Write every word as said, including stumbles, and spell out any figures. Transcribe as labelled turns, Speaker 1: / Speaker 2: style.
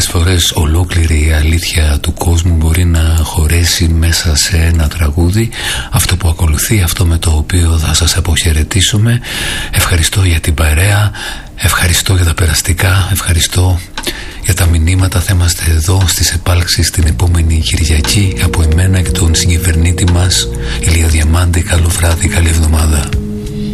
Speaker 1: Πολλές φορές ολόκληρη η αλήθεια του κόσμου μπορεί να χωρέσει μέσα σε ένα τραγούδι. Αυτό που ακολουθεί, αυτό με το οποίο θα σας αποχαιρετήσουμε. Ευχαριστώ για την παρέα, ευχαριστώ για τα περαστικά, ευχαριστώ για τα μηνύματα. Θα είμαστε εδώ στις επάλξεις την επόμενη Κυριακή. Από εμένα και τον συγκυβερνήτη μας Ηλία Διαμάντη, καλό βράδυ, καλή εβδομάδα.